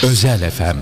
Özel FM.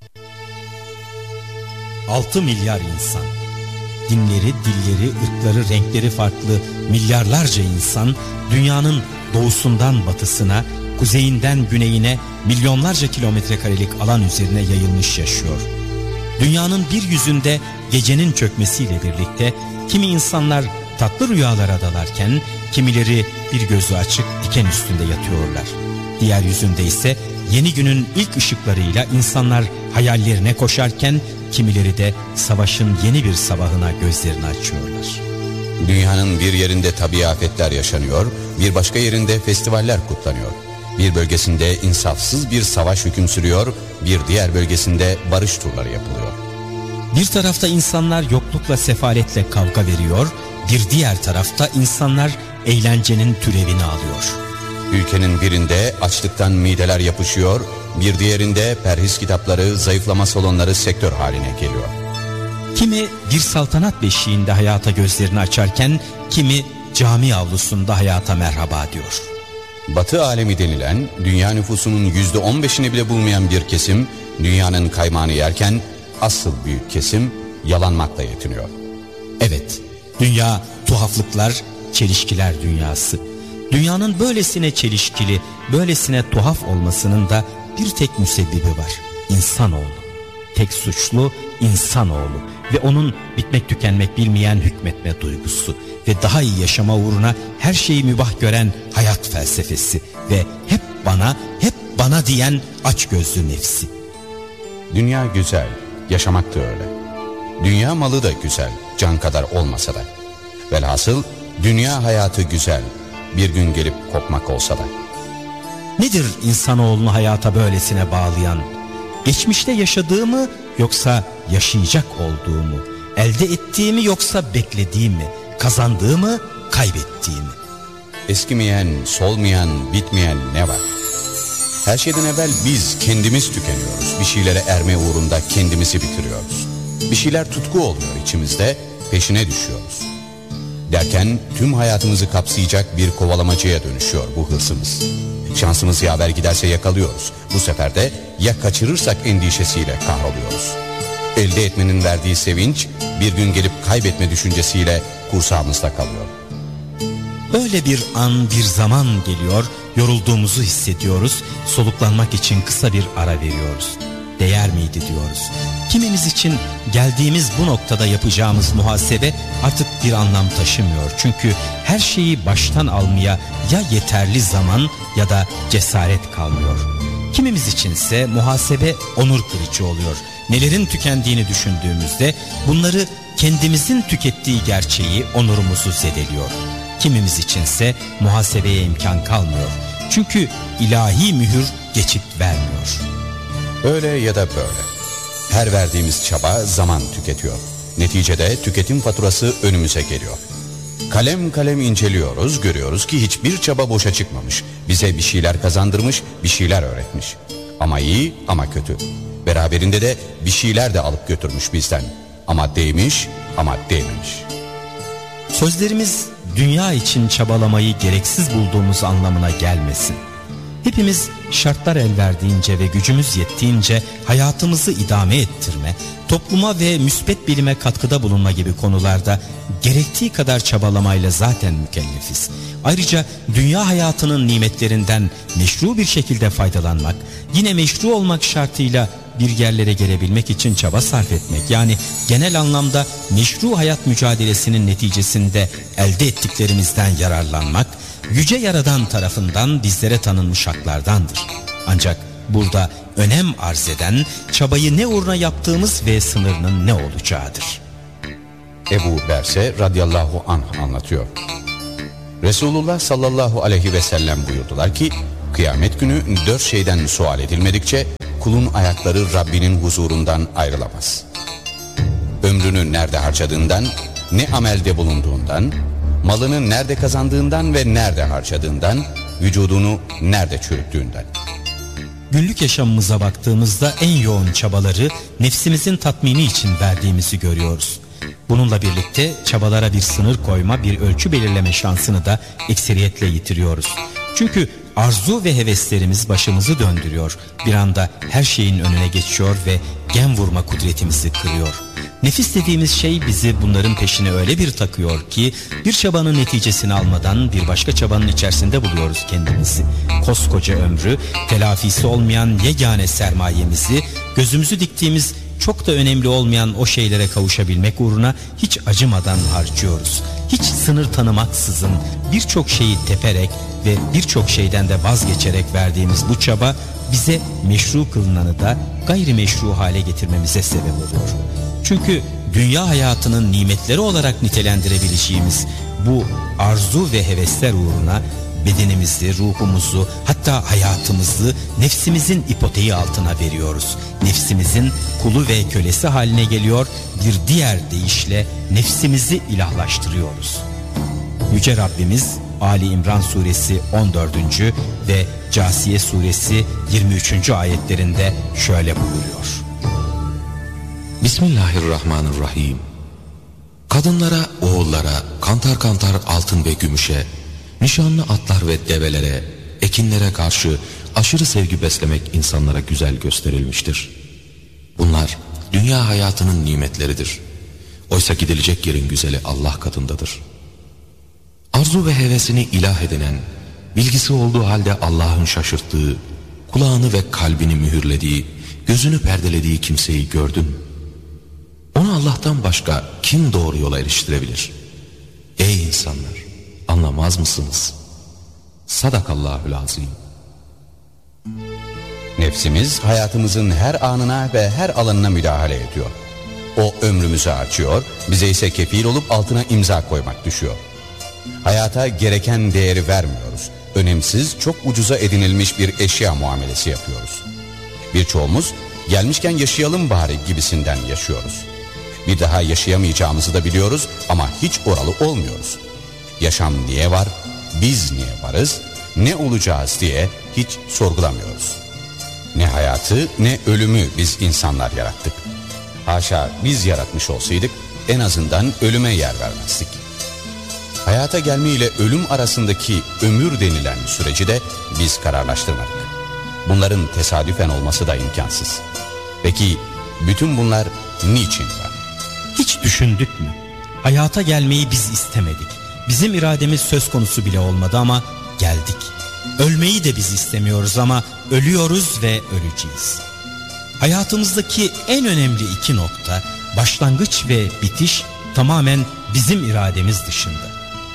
6 milyar insan. Dinleri, dilleri, ırkları, renkleri farklı milyarlarca insan dünyanın doğusundan batısına, kuzeyinden güneyine milyonlarca kilometre karelik alan üzerine yayılmış yaşıyor. Dünyanın bir yüzünde gecenin çökmesiyle birlikte kimi insanlar tatlı rüyalara dalarken kimileri bir gözü açık diken üstünde yatıyorlar. Diğer yüzünde ise yeni günün ilk ışıklarıyla insanlar hayallerine koşarken kimileri de savaşın yeni bir sabahına gözlerini açıyorlar. Dünyanın bir yerinde tabii afetler yaşanıyor, bir başka yerinde festivaller kutlanıyor. Bir bölgesinde insafsız bir savaş hüküm sürüyor, bir diğer bölgesinde barış turları yapılıyor. Bir tarafta insanlar yoklukla sefaletle kavga veriyor, bir diğer tarafta insanlar eğlencenin türevini alıyor. Ülkenin birinde açlıktan mideler yapışıyor, bir diğerinde perhiz kitapları, zayıflama salonları sektör haline geliyor. Kimi bir saltanat beşiğinde hayata gözlerini açarken kimi cami avlusunda hayata merhaba diyor. Batı alemi denilen dünya nüfusunun %15'ini bile bulmayan bir kesim dünyanın kaymağını yerken asıl büyük kesim yalanmakla yetiniyor. Evet, dünya tuhaflıklar, çelişkiler dünyası. Dünyanın böylesine çelişkili, böylesine tuhaf olmasının da bir tek müsebbibi var. İnsanoğlu. Tek suçlu insanoğlu ve onun bitmek tükenmek bilmeyen hükmetme duygusu ve daha iyi yaşama uğruna her şeyi mübah gören hayat felsefesi ve hep bana diyen açgözlü nefsi. Dünya güzel, yaşamak da öyle. Dünya malı da güzel, can kadar olmasa da. Velhasıl dünya hayatı güzel, bir gün gelip kopmak olsa da. Nedir insanoğlunu hayata böylesine bağlayan? Geçmişte yaşadığı mı yoksa yaşayacak olduğu mu? Elde ettiği mi yoksa beklediği mi? Kazandığı mı, kaybettiği mi? Eskimeyen, solmayan, bitmeyen ne var? Her şeyden evvel biz kendimiz tükeniyoruz. Bir şeylere erme uğrunda kendimizi bitiriyoruz. Bir şeyler tutku oluyor içimizde, peşine düşüyoruz. Derken tüm hayatımızı kapsayacak bir kovalamacaya dönüşüyor bu hırsımız. Şansımız yaver giderse yakalıyoruz. Bu sefer de ya kaçırırsak endişesiyle kahroluyoruz. Elde etmenin verdiği sevinç bir gün gelip kaybetme düşüncesiyle kursağımızda kalıyor. Öyle bir an, bir zaman geliyor, yorulduğumuzu hissediyoruz, soluklanmak için kısa bir ara veriyoruz. Değer miydi diyoruz. Kimimiz için geldiğimiz bu noktada yapacağımız muhasebe artık bir anlam taşımıyor. Çünkü her şeyi baştan almaya ya yeterli zaman ya da cesaret kalmıyor. Kimimiz içinse muhasebe onur kırıcı oluyor. Nelerin tükendiğini düşündüğümüzde bunları kendimizin tükettiği gerçeği onurumuzu zedeliyor. Kimimiz içinse muhasebeye imkan kalmıyor. Çünkü ilahi mühür geçit vermiyor. Öyle ya da böyle. Her verdiğimiz çaba zaman tüketiyor. Neticede tüketim faturası önümüze geliyor. Kalem kalem inceliyoruz, görüyoruz ki hiçbir çaba boşa çıkmamış. Bize bir şeyler kazandırmış, bir şeyler öğretmiş. Ama iyi ama kötü. Beraberinde de bir şeyler de alıp götürmüş bizden. Ama değmiş ama değmemiş. Sözlerimiz dünya için çabalamayı gereksiz bulduğumuz anlamına gelmesin. Hepimiz şartlar el verdiğince ve gücümüz yettiğince hayatımızı idame ettirme, topluma ve müspet bilime katkıda bulunma gibi konularda gerektiği kadar çabalamayla zaten mükellefiz. Ayrıca dünya hayatının nimetlerinden meşru bir şekilde faydalanmak, yine meşru olmak şartıyla bir yerlere gelebilmek için çaba sarf etmek, yani genel anlamda meşru hayat mücadelesinin neticesinde elde ettiklerimizden yararlanmak, Yüce Yaradan tarafından bizlere tanınmış haklardandır. Ancak burada önem arz eden çabayı ne uğruna yaptığımız ve sınırının ne olacağıdır. Ebu Berse radıyallahu anh anlatıyor. Resulullah sallallahu aleyhi ve sellem buyurdular ki, kıyamet günü 4 şeyden sual edilmedikçe kulun ayakları Rabbinin huzurundan ayrılamaz. Ömrünü nerede harcadığından, ne amelde bulunduğundan, malını nerede kazandığından ve nerede harcadığından, vücudunu nerede çürüttüğünden. Günlük yaşamımıza baktığımızda en yoğun çabaları nefsimizin tatmini için verdiğimizi görüyoruz. Bununla birlikte çabalara bir sınır koyma, bir ölçü belirleme şansını da ekseriyetle yitiriyoruz. Çünkü arzu ve heveslerimiz başımızı döndürüyor. Bir anda her şeyin önüne geçiyor ve gem vurma kudretimizi kırıyor. Nefis dediğimiz şey bizi bunların peşine öyle bir takıyor ki bir çabanın neticesini almadan bir başka çabanın içerisinde buluyoruz kendimizi. Koskoca ömrü, telafisi olmayan yegane sermayemizi, gözümüzü diktiğimiz çok da önemli olmayan o şeylere kavuşabilmek uğruna hiç acımadan harcıyoruz. Hiç sınır tanımaksızın birçok şeyi teperek ve birçok şeyden de vazgeçerek verdiğimiz bu çaba bize meşru kılınanı da gayrimeşru hale getirmemize sebep oluyor. Çünkü dünya hayatının nimetleri olarak nitelendirebileceğimiz bu arzu ve hevesler uğruna bedenimizi, ruhumuzu, hatta hayatımızı nefsimizin ipoteği altına veriyoruz. Nefsimizin kulu ve kölesi haline geliyor, bir diğer deyişle nefsimizi ilahlaştırıyoruz. Yüce Rabbimiz Ali İmran suresi 14. ve Câsiye suresi 23. ayetlerinde şöyle buyuruyor. Bismillahirrahmanirrahim. Kadınlara, oğullara, kantar kantar altın ve gümüşe, nişanlı atlar ve develere, ekinlere karşı aşırı sevgi beslemek insanlara güzel gösterilmiştir. Bunlar dünya hayatının nimetleridir. Oysa gidilecek yerin güzeli Allah katındadır. Arzu ve hevesini ilah edinen, bilgisi olduğu halde Allah'ın şaşırttığı, kulağını ve kalbini mühürlediği, gözünü perdelediği kimseyi gördün mü? Onu Allah'tan başka kim doğru yola eriştirebilir? Ey insanlar! Anlamaz mısınız? Sadakallahül azim. Nefsimiz hayatımızın her anına ve her alanına müdahale ediyor. O ömrümüzü harcıyor, bize ise kefil olup altına imza koymak düşüyor. Hayata gereken değeri vermiyoruz. Önemsiz, çok ucuza edinilmiş bir eşya muamelesi yapıyoruz. Birçoğumuz gelmişken yaşayalım bari gibisinden yaşıyoruz. Bir daha yaşayamayacağımızı da biliyoruz ama hiç oralı olmuyoruz. Yaşam niye var, biz niye varız, ne olacağız diye hiç sorgulamıyoruz. Ne hayatı ne ölümü biz insanlar yarattık. Haşa biz yaratmış olsaydık en azından ölüme yer vermezdik. Hayata gelme ile ölüm arasındaki ömür denilen süreci de biz kararlaştırmadık. Bunların tesadüfen olması da imkansız. Peki bütün bunlar niçin var? Hiç düşündük mü? Hayata gelmeyi biz istemedik. Bizim irademiz söz konusu bile olmadı ama geldik. Ölmeyi de biz istemiyoruz ama ölüyoruz ve öleceğiz. Hayatımızdaki en önemli iki nokta, başlangıç ve bitiş, tamamen bizim irademiz dışında.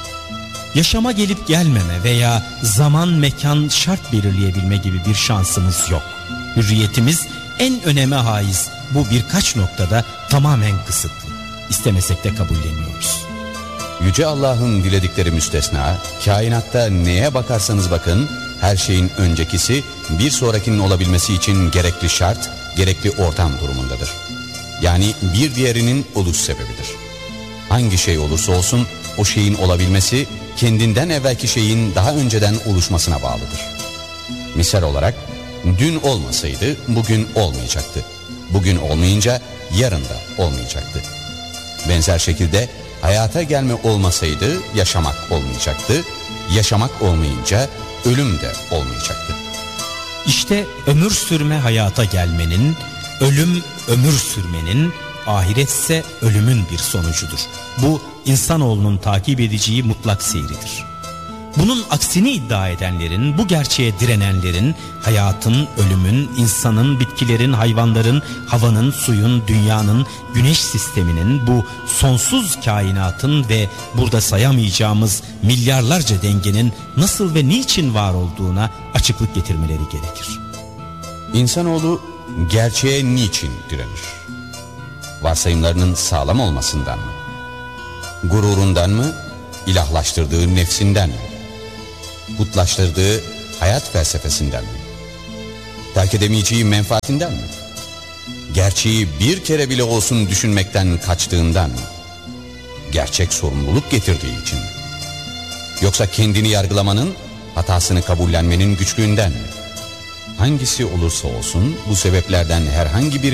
Yaşama gelip gelmeme veya zaman mekan şart belirleyebilme gibi bir şansımız yok. Hürriyetimiz en öneme haiz bu birkaç noktada tamamen kısıtlı. İstemesek de kabulleniyoruz. Yüce Allah'ın diledikleri müstesna, kainatta neye bakarsanız bakın, her şeyin öncekisi bir sonrakinin olabilmesi için gerekli şart, gerekli ortam durumundadır. Yani bir diğerinin oluş sebebidir. Hangi şey olursa olsun o şeyin olabilmesi kendinden evvelki şeyin daha önceden oluşmasına bağlıdır. Misal olarak dün olmasaydı bugün olmayacaktı. Bugün olmayınca yarın da olmayacaktı. Benzer şekilde hayata gelme olmasaydı yaşamak olmayacaktı. Yaşamak olmayınca ölüm de olmayacaktı. İşte ömür sürme hayata gelmenin, ölüm ömür sürmenin, ahiretse ölümün bir sonucudur. Bu insanoğlunun takip edeceği mutlak seyridir. Bunun aksini iddia edenlerin, bu gerçeğe direnenlerin, hayatın, ölümün, insanın, bitkilerin, hayvanların, havanın, suyun, dünyanın, güneş sisteminin, bu sonsuz kainatın ve burada sayamayacağımız milyarlarca dengenin nasıl ve niçin var olduğuna açıklık getirmeleri gerekir. İnsanoğlu gerçeğe niçin direnir? Varsayımlarının sağlam olmasından mı? Gururundan mı? İlahlaştırdığı nefsinden mi? Putlaştırdığı hayat felsefesinden mi? Terk edemeyeceği menfaatinden mi? Gerçeği bir kere bile olsun düşünmekten kaçtığından mı? Gerçek sorumluluk getirdiği için mi? Yoksa kendini yargılamanın, hatasını kabullenmenin güçlüğünden mi? Hangisi olursa olsun bu sebeplerden herhangi bir